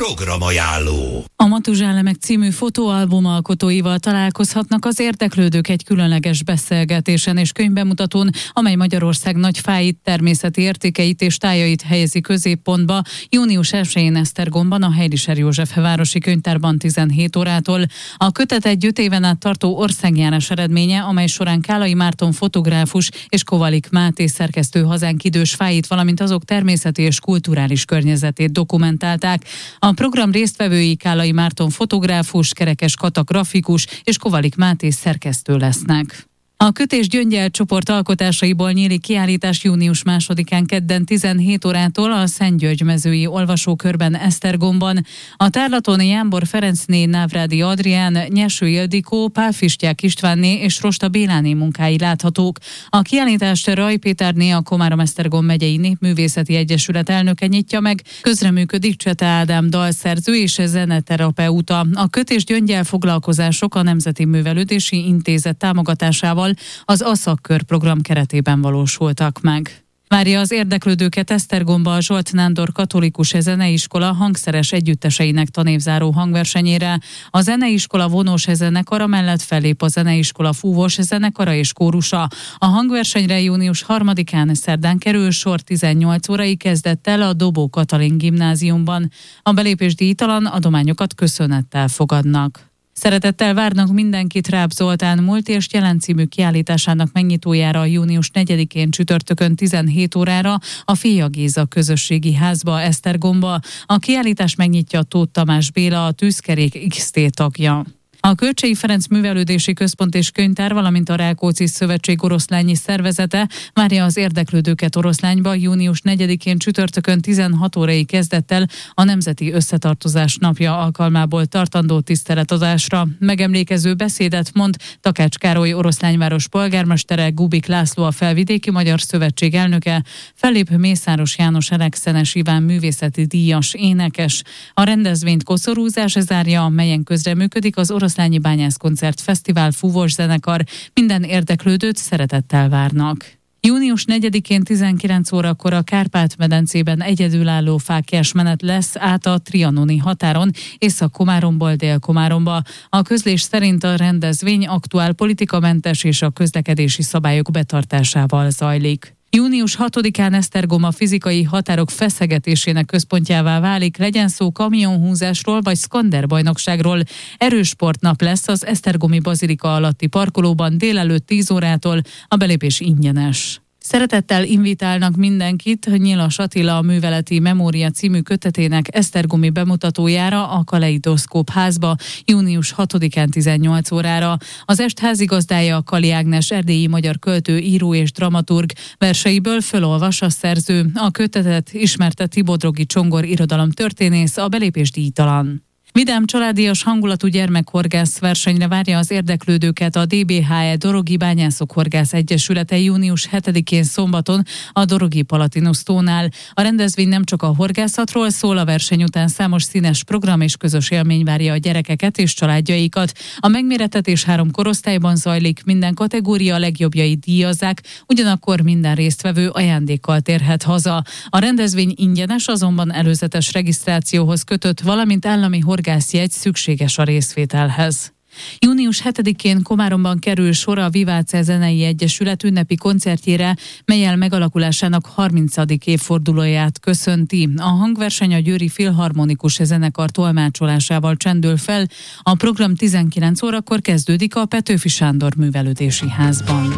programajánló. A Matuzsálemek című fotóalbum alkotóival találkozhatnak az érdeklődők egy különleges beszélgetésen és könyvbemutatón, amely Magyarország nagy fáit, természeti értékeit és tájait helyezi középpontba június 1-én Esztergomban, a Heilischer József városi könyvtárban 17 órától. A kötet egy 5 éven át tartó országjárás eredménye, amely során Kálai Márton fotográfus és Kovalik Máté szerkesztő hazánk idős fáit, valamint azok természeti és kulturális környezetét dokumentálták. A program résztvevői Kálai Márton fotográfus, Kerekes Kata grafikus és Kovalik Máté szerkesztő lesznek. A Kötés Gyöngyel csoport alkotásaiból nyílik kiállítás június 2-án kedden 17 órától a Szentgyörgy-mezői olvasókörben Esztergomban. A tárlaton Jámbor Ferencné, Návrádi Adrián, Nyeső Ildikó, Pál Fistyák Istvánné és Rosta Béláné munkái láthatók. A kiállítást Raj Péterné, a Komárom-Esztergom megyei Népművészeti Egyesület elnöke nyitja meg, közreműködik Csete Ádám dalszerző és zeneterapeuta. A Kötés Gyöngyel foglalkozások a Nemzeti Művelődési Intézet támogatásával az ASZAK program keretében valósultak meg. Várja az érdeklődőket Esztergomba a Zsolt Nándor Katolikus Zeneiskola hangszeres együtteseinek tanévzáró hangversenyére. A zeneiskola vonós zenekara mellett fellép a zeneiskola fúvós zenekara és kórusa. A hangversenyre június 3-án szerdán kerül sor, 18 órai kezdett el a Dobó Katalin gimnáziumban. A belépés díjtalan, adományokat köszönettel fogadnak. Szeretettel várnak mindenkit Ráb Zoltán múlt és jelen című kiállításának megnyitójára június 4-én csütörtökön 17 órára a Fia Géza közösségi házba Esztergomba. A kiállítás megnyitja Tóth Tamás Béla, a Tűzkerék XT tagja. A Kölcsei Ferenc Művelődési Központ és Könyvtár, valamint a Rákóczi Szövetség oroszlányi szervezete várja az érdeklődőket Oroszlányba június 4-én csütörtökön 16 órai kezdett el a Nemzeti Összetartozás napja alkalmából tartandó tiszteletadásra. Megemlékező beszédet mond Takács Károly Oroszlányváros polgármestere, Gubik László a Felvidéki Magyar Szövetség elnöke, fellép Mészáros János Alexenes Iván művészeti díjas énekes. A rendezvényt koszorúzás zárja, melyen közreműködik az Oroszlányi Bányászkoncert Fesztivál fúvós zenekar. Minden érdeklődőt szeretettel várnak. Június 4-én 19 órakor a Kárpát-medencében egyedülálló fáklyás menet lesz át a trianoni határon, Észak-Komáromból Dél-Komáromba. A közlés szerint a rendezvény aktuál politikamentes és a közlekedési szabályok betartásával zajlik. Június 6-án Esztergom a fizikai határok feszegetésének központjává válik, legyen szó kamionhúzásról vagy szkanderbajnokságról. Erős sportnap lesz az esztergomi bazilika alatti parkolóban délelőtt 10 órától, a belépés ingyenes. Szeretettel invitálnak mindenkit Nyilas Attila a Műveleti Memória című kötetének esztergomi bemutatójára a Kaleidoszkóp házba június 6-án 18 órára. Az est házigazdája Kali Ágnes, erdélyi magyar költő, író és dramaturg. Verseiből fölolvas a szerző. A kötetet ismerteti Bodrogi Csongor irodalomtörténész, a belépés díjtalan. Vidám családias hangulatú gyermekhorgász versenyre várja az érdeklődőket a DBHE Dorogi Bányászok Horgász Egyesülete június 7-én szombaton a Dorogi Palatinus-tónál. A rendezvény nem csak a horgászatról szól, a verseny után számos színes program és közös élmény várja a gyerekeket és családjaikat. A megmérettetés 3 korosztályban zajlik, minden kategória legjobbjait díjazzák, ugyanakkor minden résztvevő ajándékkal térhet haza. A rendezvény ingyenes, azonban előzetes regisztrációhoz kötött, valamint állami horgászjegy szükséges a részvételhez. Június 7-én Komáromban kerül sor a Viváce Zenei Egyesület ünnepi koncertjére, mellyel megalakulásának 30. évfordulóját köszönti. A hangverseny a Győri Filharmonikus Zenekar tolmácsolásával csendül fel. A program 19 órakor kezdődik a Petőfi Sándor Művelődési Házban.